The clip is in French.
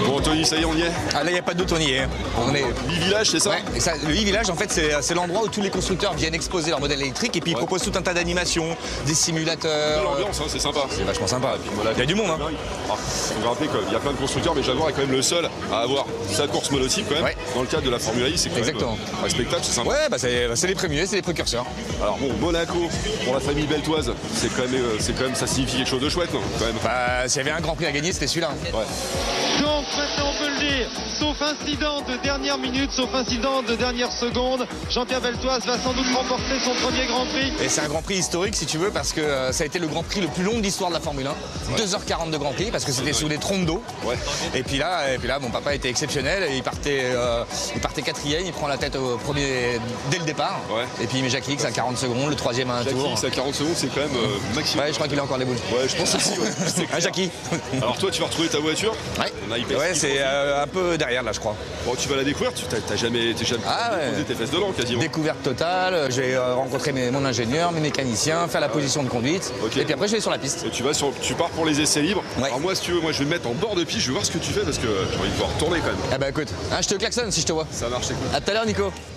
Bon, Tony, ça y est, on y est. Ah là, il n'y a pas de doute, on y est. On est... 8 villages, c'est ça? Ouais, et ça, le 8 villages, en fait, c'est l'endroit où tous les constructeurs viennent exposer leur modèle électrique et puis ils proposent tout un tas d'animations, des simulateurs. L'ambiance, hein, c'est sympa. C'est vachement sympa. Il y a du monde. Hein. Il faut rappeler qu'il y a plein de constructeurs, mais Jaguar est quand même le seul à avoir sa course monotype quand même. Ouais. Dans le cadre de la Formule I, c'est quand même respectable, c'est sympa. Ouais, bah c'est les premiers, c'est les précurseurs. Alors bon, Monaco, pour la famille beltoise, c'est quand même, ça signifie quelque chose de chouette, non quand même. Bah, s'il y avait un grand prix à gagner, c'était celui-là. Ouais. Donc maintenant on peut le dire, sauf incident de dernière minute, sauf incident de dernière seconde, Jean-Pierre Beltoise va sans doute remporter son premier Grand Prix. Et c'est un Grand Prix historique si tu veux, parce que ça a été le Grand Prix le plus long de l'histoire de la Formule 1. Ouais. 2h40 de Grand Prix, parce que c'était sous des trompes d'eau. Ouais. Et puis là, mon papa était exceptionnel, il partait quatrième, il prend la tête au premier dès le départ. Ouais. Et puis il met Jackie X à 40 secondes, le troisième à un tour. Jackie X à 40 secondes, c'est quand même maximum. Ouais, je crois qu'il a encore les boules. Ouais, je pense aussi. Ouais. Ah, Jackie. Alors toi, tu vas retrouver ta voiture. Ouais, c'est un peu derrière là, je crois. Bon, tu vas la découvrir, tu t'as jamais posé tes fesses dedans quasiment. Découverte totale, je vais rencontrer mon ingénieur, mes mécaniciens, faire la position de conduite. Okay. Et puis après, je vais sur la piste. Et tu pars pour les essais libres. Ouais. Alors moi, si tu veux, je vais me mettre en bord de piste, je vais voir ce que tu fais parce que j'ai envie de pouvoir retourner quand même. Ah bah écoute, je te klaxonne si je te vois. Ça marche, c'est cool. À tout à l'heure, Nico.